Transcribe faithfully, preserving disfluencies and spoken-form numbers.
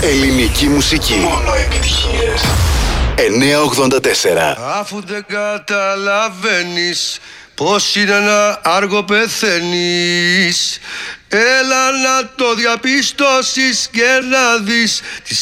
Ελληνική μουσική. Μόνο επιτυχίες. εννιακόσια ογδόντα τέσσερα. Αφού δεν καταλαβαίνεις πως είναι ένα άργο πεθαίνεις, έλα να το διαπιστώσεις και να δεις τη